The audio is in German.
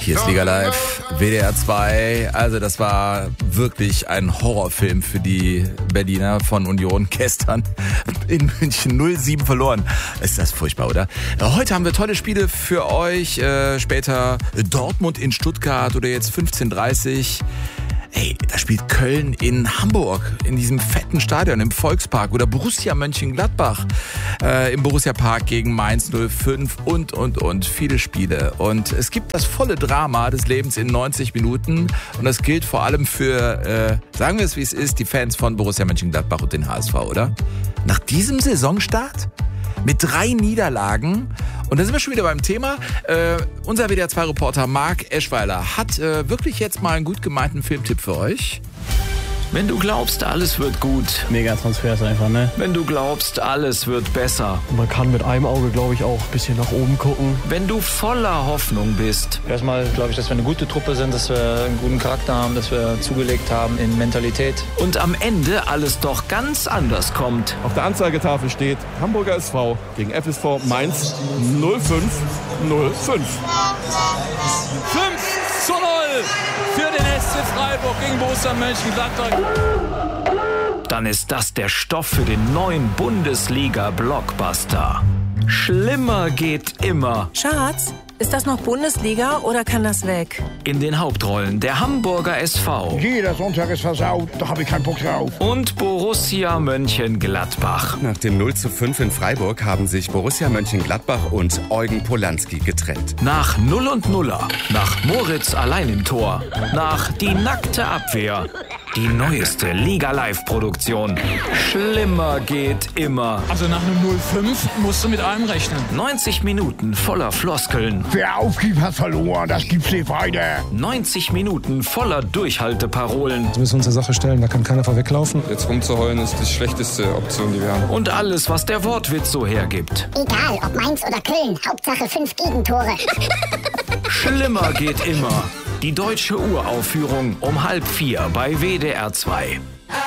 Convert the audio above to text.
Hier ist Liga Live, WDR 2. Also das war wirklich ein Horrorfilm für die Berliner von Union gestern in München 0-7 verloren. Ist das furchtbar, oder? Heute haben wir tolle Spiele für euch. Später Dortmund in Stuttgart oder jetzt 15:30. Ey, da spielt Köln in Hamburg, in diesem fetten Stadion im Volkspark, oder Borussia Mönchengladbach im Borussia Park gegen Mainz 05 und viele Spiele. Und es gibt das volle Drama des Lebens in 90 Minuten und das gilt vor allem für, sagen wir es wie es ist, die Fans von Borussia Mönchengladbach und den HSV, oder? Nach diesem Saisonstart? Mit 3 Niederlagen. Und da sind wir schon wieder beim Thema. Unser WDR 2-Reporter Marc Eschweiler hat wirklich jetzt mal einen gut gemeinten Filmtipp für euch. Wenn du glaubst, alles wird gut. Mega Transfers einfach, ne? Wenn du glaubst, alles wird besser. Man kann mit einem Auge, glaube ich, auch ein bisschen nach oben gucken. Wenn du voller Hoffnung bist. Erstmal glaube ich, dass wir eine gute Truppe sind, dass wir einen guten Charakter haben, dass wir zugelegt haben in Mentalität. Und am Ende alles doch ganz anders kommt. Auf der Anzeigetafel steht Hamburger SV gegen FSV Mainz 05:05. 5:0 für den SC Freiburg gegen Borussia Mönchengladbach. Dann ist das der Stoff für den neuen Bundesliga-Blockbuster. Schlimmer geht immer. Schatz, ist das noch Bundesliga oder kann das weg? In den Hauptrollen der Hamburger SV. Jeder Sonntag ist versaut, da habe ich keinen Bock drauf. Und Borussia Mönchengladbach. Nach dem 0:5 in Freiburg haben sich Borussia Mönchengladbach und Eugen Polanski getrennt. Nach 0 und Nuller. Nach Moritz allein im Tor. Nach Die nackte Abwehr. Die neueste Liga-Live-Produktion. Schlimmer geht immer. Also nach einem 0:5 musst du mit allem rechnen. 90 Minuten voller Floskeln. Wer aufgibt, hat verloren, das gibt's nicht weiter. 90 Minuten voller Durchhalteparolen. Wir müssen uns der Sache stellen, da kann keiner vorweglaufen. Jetzt rumzuheulen ist die schlechteste Option, die wir haben. Und alles, was der Wortwitz so hergibt. Egal, ob Mainz oder Köln, Hauptsache 5 Gegentore. Schlimmer geht immer. Die deutsche Uraufführung um 3:30 bei WDR 2.